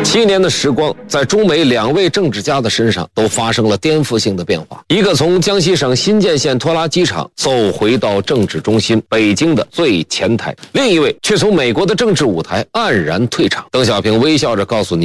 7年的时光，在中美2位政治家的身上都发生了颠覆性的变化。一个从江西省新建县拖拉机厂走回到政治中心北京的最前台，另一位却从美国的政治舞台黯然退场。邓小平微笑着告诉你。